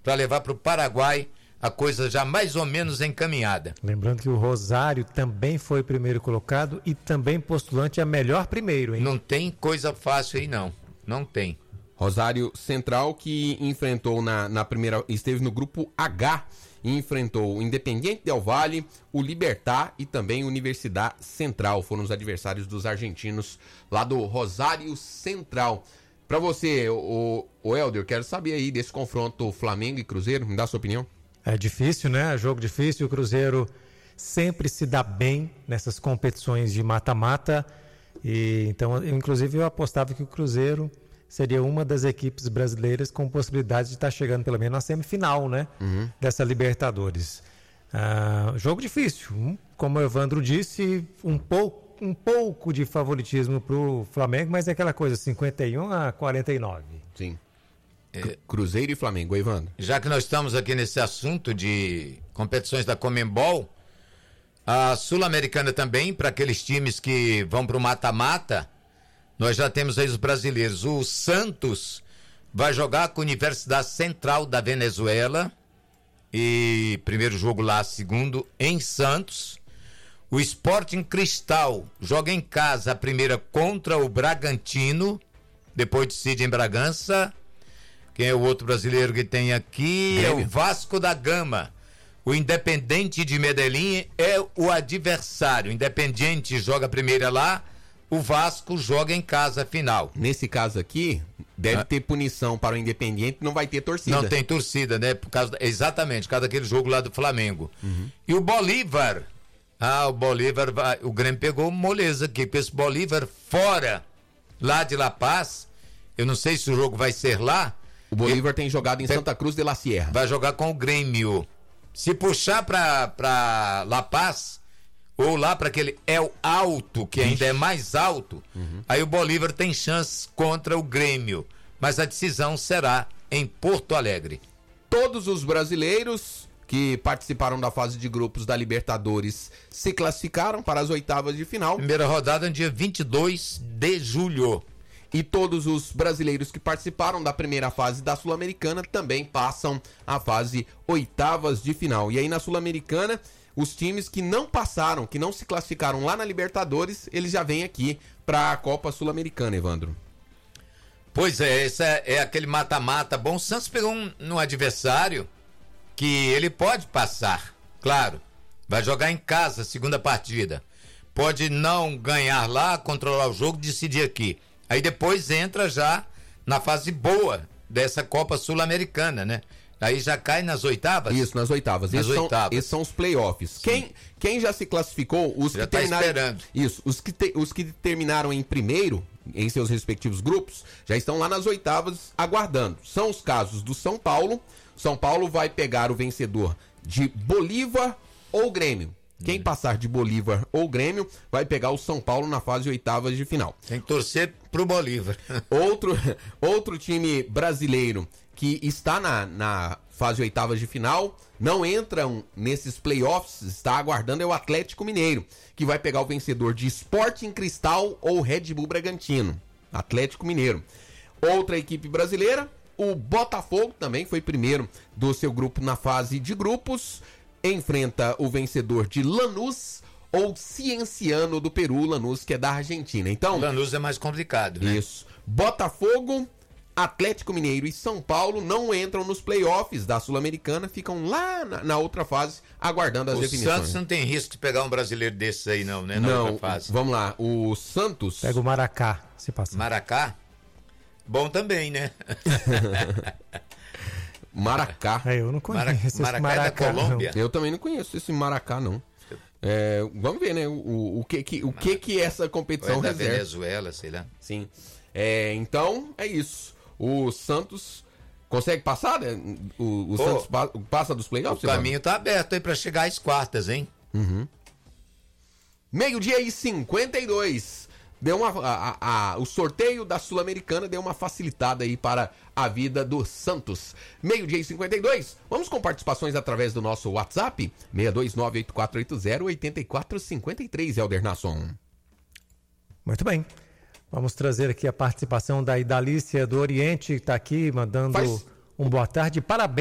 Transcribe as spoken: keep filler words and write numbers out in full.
para levar para o Paraguai a coisa já mais ou menos encaminhada. Lembrando que o Rosário também foi primeiro colocado e também postulante a melhor primeiro, hein? Não tem coisa fácil aí, não. Não tem. Rosário Central, que enfrentou na, na primeira, esteve no grupo H e enfrentou o Independiente Del Valle, o Libertad e também a Universidade Central. Foram os adversários dos argentinos lá do Rosário Central. Para você, o, o Helder, quero saber aí desse confronto Flamengo e Cruzeiro, me dá a sua opinião. É difícil, né? Jogo difícil. O Cruzeiro sempre se dá bem nessas competições de mata-mata. E então, eu, inclusive, eu apostava que o Cruzeiro seria uma das equipes brasileiras com possibilidade de estar chegando pelo menos na semifinal, né? Uhum. Dessa Libertadores. Ah, jogo difícil. Como o Evandro disse, um pouco, um pouco de favoritismo para o Flamengo, mas é aquela coisa, cinquenta e um a quarenta e nove. Sim. É, Cruzeiro e Flamengo, Evandro. Já que nós estamos aqui nesse assunto de competições da Conmebol, a Sul-Americana também, para aqueles times que vão para o mata-mata, nós já temos aí os brasileiros. O Santos vai jogar com a Universidade Central da Venezuela, e primeiro jogo lá, segundo em Santos. O Sporting Cristal joga em casa a primeira contra o Bragantino, depois decide em Bragança. Quem é o outro brasileiro que tem aqui? Grêmio. É o Vasco da Gama. O Independente de Medellín é o adversário. O Independente joga a primeira lá, o Vasco joga em casa a final. Nesse caso aqui, deve ah. ter punição para o Independente, não vai ter torcida. Não tem torcida, né? Por causa, exatamente, por causa daquele jogo lá do Flamengo. Uhum. E o Bolívar, ah, o Bolívar, vai, o Grêmio pegou moleza aqui, porque esse Bolívar fora, lá de La Paz, eu não sei se o jogo vai ser lá. O Bolívar ele, tem jogado em Santa Cruz de la Sierra. Vai jogar com o Grêmio. Se puxar pra, pra La Paz, ou lá para aquele El Alto, que ainda Ixi. é mais alto, uhum. aí o Bolívar tem chance contra o Grêmio. Mas a decisão será em Porto Alegre. Todos os brasileiros que participaram da fase de grupos da Libertadores se classificaram para as oitavas de final. Primeira rodada no dia vinte e dois de julho. E todos os brasileiros que participaram da primeira fase da Sul-Americana também passam a fase oitavas de final. E aí na Sul-Americana, os times que não passaram, que não se classificaram lá na Libertadores, eles já vêm aqui para a Copa Sul-Americana, Evandro. Pois é, esse é, é aquele mata-mata bom. O Santos pegou um, um adversário que ele pode passar, claro. Vai jogar em casa, segunda partida. Pode não ganhar lá, controlar o jogo, decidir aqui. Aí depois entra já na fase boa dessa Copa Sul-Americana, né? Aí já cai nas oitavas? Isso, nas oitavas. Nas esses, oitavas. São, esses são os playoffs. Quem, quem já se classificou, os já que tá terminaram. Esperando. Isso, os que, te, os que terminaram em primeiro, em seus respectivos grupos, já estão lá nas oitavas aguardando. São os casos do São Paulo. São Paulo vai pegar o vencedor de Bolívar ou Grêmio. Quem passar de Bolívar ou Grêmio vai pegar o São Paulo na fase oitavas de final. Tem que torcer pro Bolívar. Outro, outro time brasileiro que está na, na fase oitavas de final, não entram nesses playoffs, está aguardando é o Atlético Mineiro, que vai pegar o vencedor de Sporting Cristal ou Red Bull Bragantino. Atlético Mineiro. Outra equipe brasileira, o Botafogo, também foi primeiro do seu grupo na fase de grupos, enfrenta o vencedor de Lanús ou Cienciano do Peru, Lanús que é da Argentina. Então, Lanús é mais complicado, né? Isso. Botafogo, Atlético Mineiro e São Paulo não entram nos playoffs da Sul-Americana, ficam lá na, na outra fase aguardando as o definições. O Santos não tem risco de pegar um brasileiro desses aí não, né? Na não, outra fase. Vamos lá, o Santos... Pega o Maracá, se passar. Maracá? Bom também, né? Maracá. É, eu não conheço Mara... esse Maracá, Maracá, é da Colômbia? Não. Eu também não conheço esse Maracá, não. É, vamos ver, né? O, o, o, que, que, o que que essa competição é da reserva. Venezuela, sei lá. Sim. É, então, é isso. O Santos consegue passar, né? O, o Pô, Santos pa- passa dos playoffs? O caminho tá aberto aí pra chegar às quartas, hein? Uhum. Meio-dia e cinquenta e dois. Deu uma, a, a, a, o sorteio da Sul-Americana deu uma facilitada aí para a vida do Santos. Meio-dia e cinquenta e dois. Vamos com participações através do nosso WhatsApp. seis dois nove, oito quatro oito zero, oito quatro cinco três, Helder Nasson. Muito bem. Vamos trazer aqui a participação da Idalícia do Oriente, que está aqui mandando Faz... um boa tarde. Parabéns.